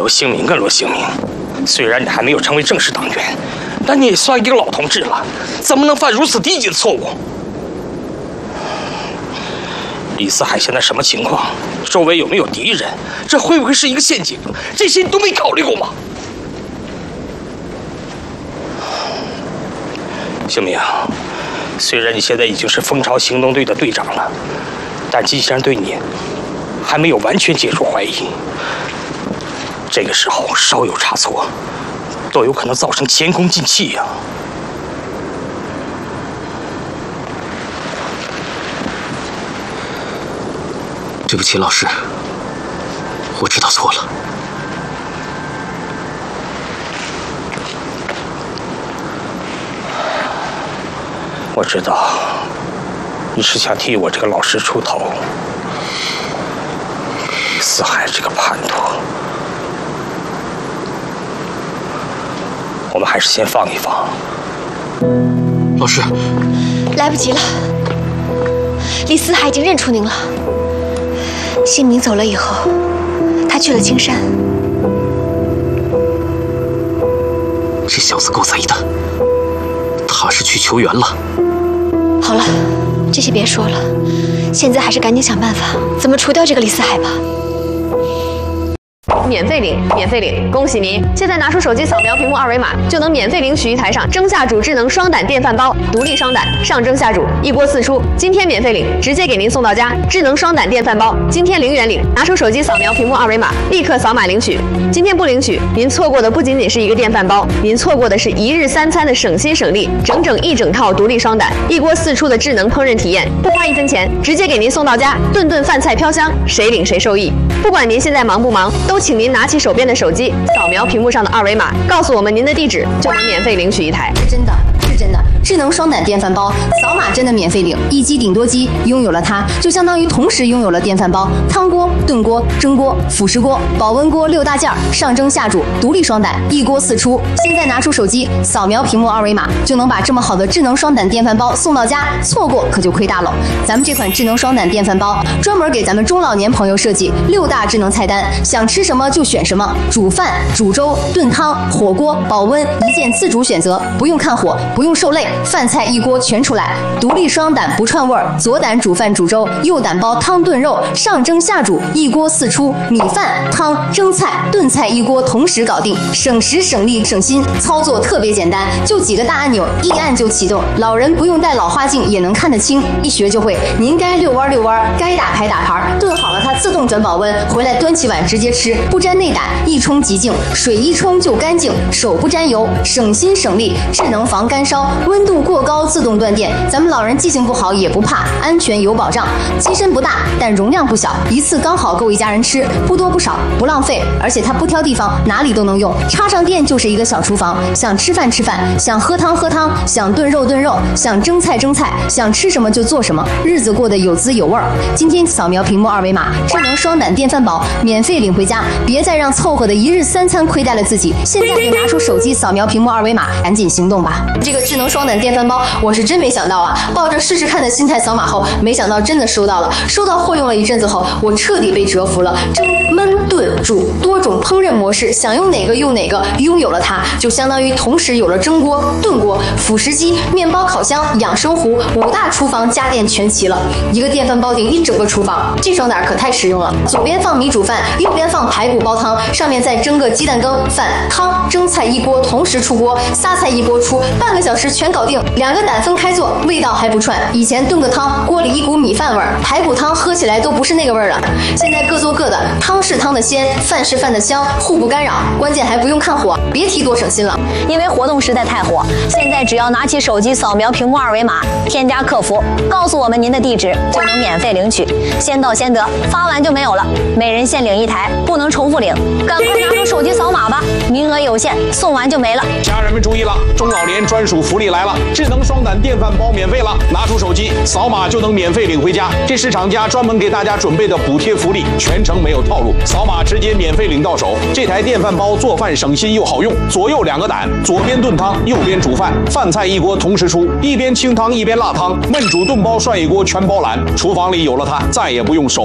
罗兴明啊，罗兴明，虽然你还没有成为正式党员，但你也算一个老同志了，怎么能犯如此低级的错误？李四海现在什么情况？周围有没有敌人？这会不会是一个陷阱？这些你都没考虑过吗？兴明，虽然你现在已经是蜂巢行动队的队长了，但金先生对你还没有完全解除怀疑。这个时候稍有差错，都有可能造成前功尽弃呀。 对不起，老师，我知道错了。 我知道，你是想替我这个老师出头。李四海这个叛徒，我们还是先放一放。 老师， 来不及了，李四海已经认出您了。兴明走了以后，他去了青山。 这小子够贼的，他是去求援了。 好了，这些别说了，现在还是赶紧想办法，怎么除掉这个李四海吧。 免费领，免费领！恭喜您！现在拿出手机扫描屏幕二维码，就能免费领取一台上蒸下煮智能双胆电饭煲，独立双胆，上蒸下煮，一锅四出。今天免费领，直接给您送到家。智能双胆电饭煲，今天0元领！拿出手机扫描屏幕二维码，立刻扫码领取。今天不领取，您错过的不仅仅是一个电饭煲，您错过的是1日3餐的省心省力，整整一整套独立双胆，一锅四出的智能烹饪体验，不花1分钱，直接给您送到家，顿顿饭菜飘香，谁领谁受益。不管您现在忙不忙，都请您拿起手边的手机，扫描屏幕上的二维码，告诉我们您的地址，就能免费领取一台。 是真的，是真的。智能双胆电饭煲，扫码真的免费领，一机顶多机，拥有了它，就相当于同时拥有了电饭煲、汤锅、炖锅、蒸锅、辅食锅、保温锅6大件，上蒸下煮，独立双胆，一锅四出。现在拿出手机，扫描屏幕二维码，就能把这么好的智能双胆电饭煲送到家，错过可就亏大了。咱们这款智能双胆电饭煲，专门给咱们中老年朋友设计6大智能菜单，想吃什么就选什么，煮饭、煮粥、炖汤、火锅、保温，一键自主选择，不用看火，不用受累。饭菜一锅全出来，独立双胆不串味儿，左胆煮饭煮粥，右胆煲汤炖肉，上蒸下煮，一锅四出，米饭、汤、蒸菜、炖菜一锅同时搞定，省时省力省心，操作特别简单，就几个大按钮，一按就启动，老人不用戴老花镜也能看得清，一学就会。您该遛弯遛弯，该打牌打牌，炖好了它自动转保温，回来端起碗直接吃，不沾内胆，一冲即净，水一冲就干净，手不沾油，省心省力，智能防干烧，温度过高自动断电，咱们老人记性不好也不怕，安全有保障。机身不大，但容量不小，一次刚好够一家人吃，不多不少，不浪费，而且它不挑地方，哪里都能用。插上电就是一个小厨房，想吃饭吃饭，想喝汤喝汤，想炖肉炖肉，想蒸菜蒸菜，想吃什么就做什么，日子过得有滋有味儿。今天扫描屏幕二维码，智能双胆电饭煲免费领回家，别再让凑合的1日3餐亏待了自己。现在就拿出手机扫描屏幕二维码，赶紧行动吧！这个智能双胆电饭煲，我是真没想到啊！抱着试试看的心态扫码后，没想到真的收到了。收到货用了一阵子后，我彻底被折服了。蒸、焖、炖、煮多种烹饪模式，想用哪个用哪个。拥有了它，就相当于同时有了蒸锅、炖锅、辅食机、面包烤箱、养生壶5大厨房家电全齐了。一个电饭煲顶一整个厨房，这双胆可太实用了。左边放米煮饭，右边放排骨煲汤，上面再蒸个鸡蛋羹、饭、汤、蒸菜一锅同时出锅，仨菜一锅出，半个小时全搞定。2个胆分开做，味道还不串。以前炖个汤，锅里一股米饭味儿，排骨汤喝起来都不是那个味儿了。现在各做各的，汤是汤的鲜，饭是饭的香，互不干扰，关键还不用看火，别提多省心了。 因为活动实在太火，现在只要拿起手机扫描屏幕二维码，添加客服，告诉我们您的地址，就能免费领取，先到先得，发完就没有了，每人限领1台，不能重复领，赶快拿出手机扫码吧，名额有限，送完就没了。 家人们注意了，中老年专属福利来了，智能双胆电饭煲免费了，拿出手机扫码就能免费领回家。这是厂家专门给大家准备的补贴福利，全程没有套路，扫码直接免费领到手。这台电饭煲做饭省心又好用，左右2个胆，左边炖汤，右边煮饭，饭菜一锅同时出，一边清汤一边辣汤，焖煮炖煲涮一锅全包揽。厨房里有了它，再也不用手忙脚乱。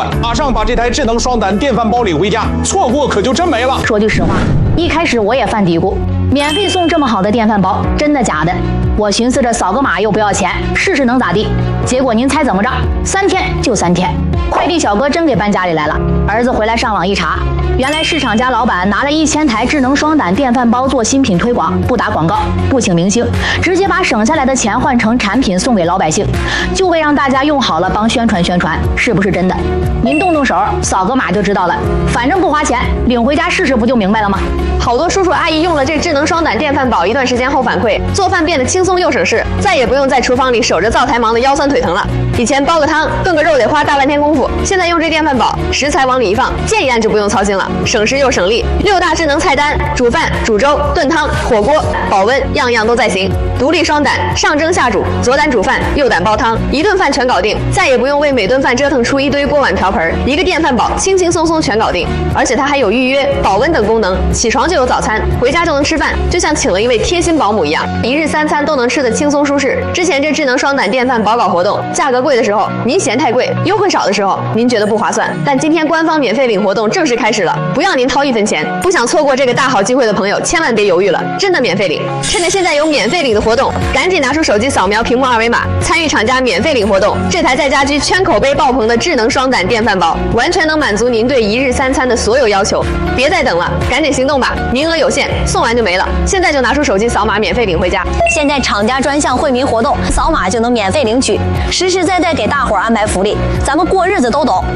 马上把这台智能双胆电饭煲领回家，错过可就真没了。 说句实话，一开始我也犯嘀咕，免费送这么好的电饭煲，真的假的？我寻思着扫个码又不要钱，试试能咋地？结果您猜怎么着？3天就3天，快递小哥真给搬家里来了。儿子回来上网一查，原来市场家老板拿了1000台智能双胆电饭煲做新品推广，不打广告，不请明星，直接把省下来的钱换成产品送给老百姓，就为让大家用好了帮宣传宣传，是不是真的？您动动手，扫个码就知道了，反正不花钱，领回家试试不就明白了吗？ 好多叔叔阿姨用了这智能双胆电饭煲一段时间后反馈，做饭变得轻松又省事，再也不用在厨房里守着灶台忙得腰酸腿疼了。以前煲个汤、炖个肉得花大半天功夫，现在用这电饭煲，食材往里一放，键一按就不用操心了，省时又省力。6大智能菜单，煮饭、煮粥、炖汤、火锅、保温，样样都在行。独立双胆，上蒸下煮，左胆煮饭，右胆煲汤，一顿饭全搞定，再也不用为每顿饭折腾出一堆锅碗瓢盆，一个电饭煲轻轻松松全搞定。而且它还有预约、保温等功能，起床就有早餐，回家就能吃饭，就像请了一位贴心保姆一样，一日3餐都能吃得轻松舒适。之前这智能双胆电饭煲搞活动，价格贵的时候您嫌太贵，优惠少的时候您觉得不划算，但今天官方免费领活动正式开始了，不要您掏1分钱。不想错过这个大好机会的朋友，千万别犹豫了，真的免费领！趁着现在有免费领的活动，赶紧拿出手机扫描屏幕2维码，参与厂家免费领活动。这台在家居圈口碑爆棚的智能双胆电饭煲，完全能满足您对一日3餐的所有要求。别再等了，赶紧行动吧！名额有限，送完就没了。现在就拿出手机扫码免费领回家。 现在厂家专项惠民活动，扫码就能免费领取，实实在在给大伙儿安排福利，咱们过日子都懂。